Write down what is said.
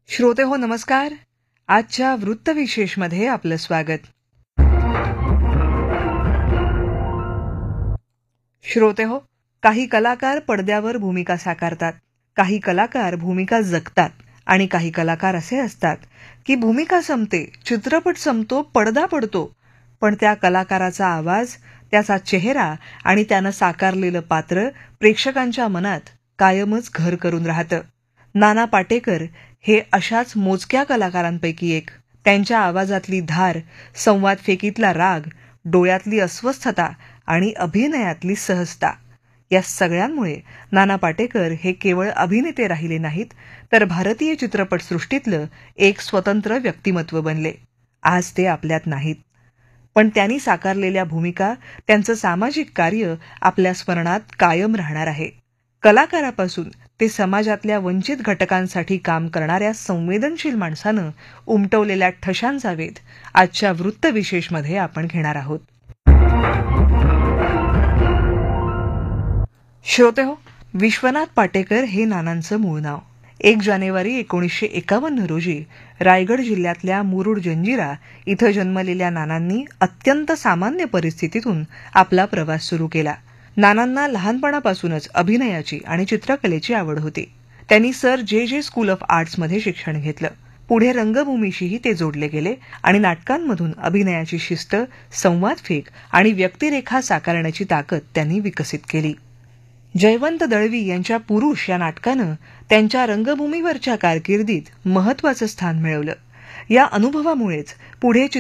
श्रोते हो नमस्कार. आजच्या वृत्तविशेषमध्ये आपलं स्वागत. श्रोते हो, काही कलाकार पडद्यावर भूमिका साकारतात, काही कलाकार भूमिका जगतात आणि काही कलाकार असे असतात की भूमिका संपते, चित्रपट संपतो, पडदा पडतो, पण त्या कलाकाराचा आवाज, त्याचा चेहरा आणि त्यानं साकारलेलं पात्र प्रेक्षकांच्या मनात कायमच घर करून राहतं. नाना पाटेकर हे अशाच मोजक्या कलाकारांपैकी एक. त्यांच्या आवाजातली धार, संवाद फेकीतला राग, डोळ्यातली अस्वस्थता आणि अभिनयातली सहजता, या सगळ्यांमुळे नाना पाटेकर हे केवळ अभिनेते राहिले नाहीत, तर भारतीय चित्रपटसृष्टीतलं एक स्वतंत्र व्यक्तिमत्व बनले. आज ते आपल्यात नाहीत, पण त्यांनी साकारलेल्या भूमिका, त्यांचं सामाजिक कार्य आपल्या स्मरणात कायम राहणार आहे. कलाकारापासून ते समाजातल्या वंचित घटकांसाठी काम करणाऱ्या संवेदनशील माणसानं उमटवलेल्या ठशांचा वेध आजच्या वृत्तविशेषमध्ये आपण घेणार आहोत. श्रोते हो, विश्वनाथ पाटेकर हे नानांचं मूळ नाव. 1 जानेवारी 1951 रोजी रायगड जिल्ह्यातल्या मुरुड जंजिरा इथं जन्मलेल्या नानांनी अत्यंत सामान्य परिस्थितीतून आपला प्रवास सुरू केला. नानांना लहानपणापासूनच अभिनयाची आणि चित्रकलेची आवड होती. त्यांनी सर जे स्कूल ऑफ आर्ट्समध्ये शिक्षण घेतलं. पुढे रंगभूमीशीही ते जोडले गेले आणि नाटकांमधून अभिनयाची शिस्त, संवादफेक आणि व्यक्तिरेखा साकारण्याची ताकद त्यांनी विकसित केली. जयवंत दळवी यांच्या पुरुष या नाटकानं त्यांच्या रंगभूमीवरच्या कारकिर्दीत महत्त्वाचं स्थान मिळवलं. या अनुभवामुळेच पुढे